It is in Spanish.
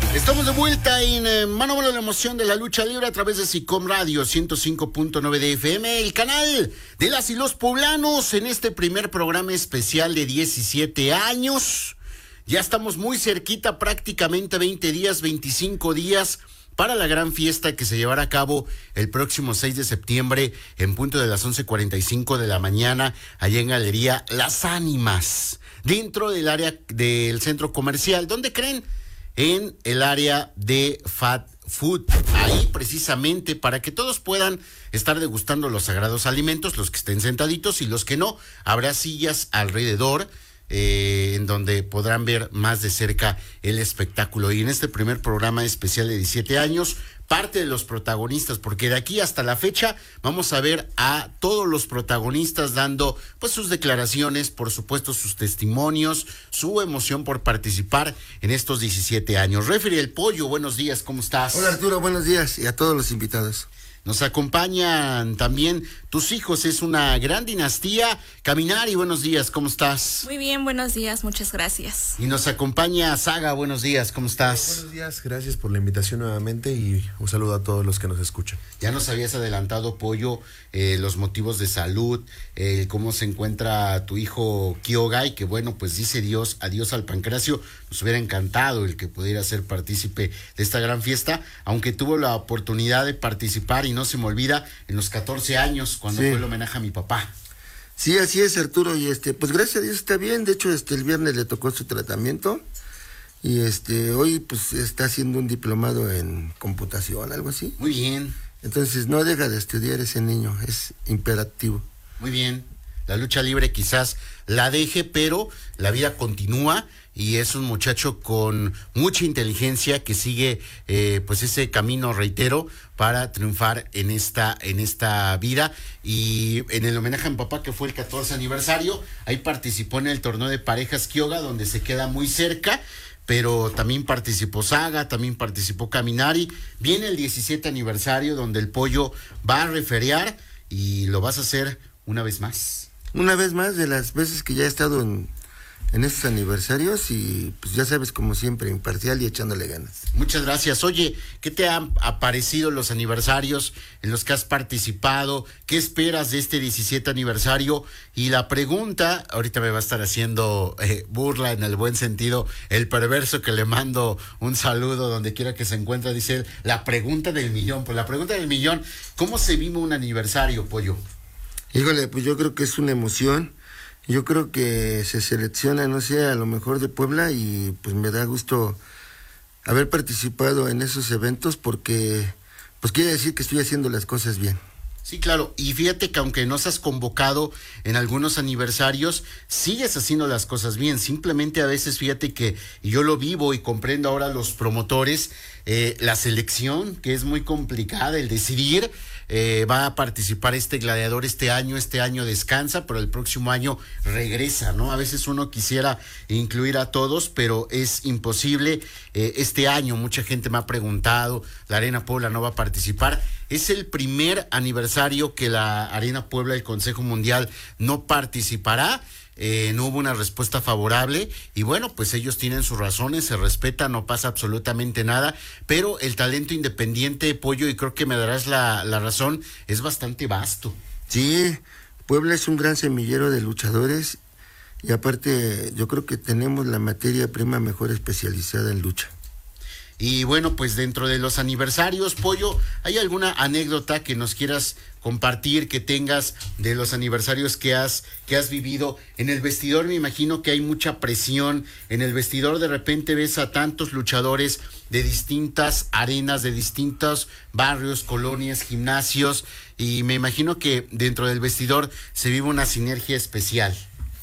Estamos de vuelta en Mano Bola, la emoción de la lucha libre a través de SICOM Radio 105.9 de FM, el canal de las y los poblanos, en este primer programa especial de 17 años. Ya estamos muy cerquita, prácticamente 20 días, 25 días para la gran fiesta que se llevará a cabo el próximo 6 de septiembre en punto de las 11:45 de la mañana, allá en Galería Las Ánimas, dentro del área del centro comercial. ¿Dónde creen? En el área de Fat Food, ahí precisamente para que todos puedan estar degustando los sagrados alimentos, los que estén sentaditos y los que no, habrá sillas alrededor en donde podrán ver más de cerca el espectáculo. Y en este primer programa especial de 17 años, parte de los protagonistas, porque de aquí hasta la fecha vamos a ver a todos los protagonistas dando pues sus declaraciones, por supuesto sus testimonios, su emoción por participar en estos 17 años. Referee El Pollo, buenos días, ¿cómo estás? Hola Arturo, buenos días y a todos los invitados. Nos acompañan también tus hijos, es una gran dinastía. Caminari, buenos días, ¿cómo estás? Muy bien, buenos días, muchas gracias. Y nos acompaña Saga, buenos días, ¿cómo estás? Buenos días, gracias por la invitación nuevamente y un saludo a todos los que nos escuchan. Ya nos habías adelantado, Pollo, los motivos de salud, cómo se encuentra tu hijo Kyogai, que bueno, pues dice adiós al pancracio. Nos hubiera encantado el que pudiera ser partícipe de esta gran fiesta, aunque tuvo la oportunidad de participar, y no se me olvida, en los 14 años, cuando fue el homenaje a mi papá. Sí, así es, Arturo, y pues gracias a Dios está bien. De hecho, el viernes le tocó su tratamiento y hoy pues está haciendo un diplomado en computación, algo así. Muy bien. Entonces no deja de estudiar ese niño, es imperativo. Muy bien. La lucha libre quizás la deje, pero la vida continúa y es un muchacho con mucha inteligencia que sigue pues ese camino, reitero, para triunfar en esta vida. Y en el homenaje a mi papá, que fue el 14 aniversario, ahí participó en el torneo de parejas Kyoga, donde se queda muy cerca, pero también participó Saga, también participó Caminari. Viene el 17 aniversario, donde el Pollo va a referear y lo vas a hacer una vez más. Una vez más, de las veces que ya he estado en estos aniversarios, y pues ya sabes, como siempre, imparcial y echándole ganas. Muchas gracias. Oye, ¿qué te han parecido los aniversarios en los que has participado? ¿Qué esperas de este 17 aniversario? Y la pregunta, ahorita me va a estar haciendo burla en el buen sentido, el perverso que le mando un saludo donde quiera que se encuentre, dice él, la pregunta del millón. Pues la pregunta del millón, ¿cómo se vive un aniversario, Pollo? Híjole, pues yo creo que es una emoción. Yo creo que se selecciona, no sé, a lo mejor de Puebla, y pues me da gusto haber participado en esos eventos, porque pues quiere decir que estoy haciendo las cosas bien. Sí, claro, y fíjate que aunque no seas convocado en algunos aniversarios, sigues haciendo las cosas bien. Simplemente a veces, fíjate que, y yo lo vivo y comprendo ahora los promotores, la selección, que es muy complicada, el decidir, va a participar este gladiador este año descansa, pero el próximo año regresa, ¿no? A veces uno quisiera incluir a todos, pero es imposible. Este año mucha gente me ha preguntado, la Arena Puebla no va a participar. Es el primer aniversario que la Arena Puebla, el Consejo Mundial, no participará. No hubo una respuesta favorable y bueno, pues ellos tienen sus razones, se respeta, no pasa absolutamente nada, pero el talento independiente, Pollo, y creo que me darás la razón, es bastante vasto. Sí, Puebla es un gran semillero de luchadores y aparte yo creo que tenemos la materia prima mejor especializada en lucha. Y bueno, pues dentro de los aniversarios, Pollo, ¿hay alguna anécdota que nos quieras compartir, que tengas de los aniversarios que has vivido? En el vestidor me imagino que hay mucha presión. En el vestidor de repente ves a tantos luchadores de distintas arenas, de distintos barrios, colonias, gimnasios, y me imagino que dentro del vestidor se vive una sinergia especial.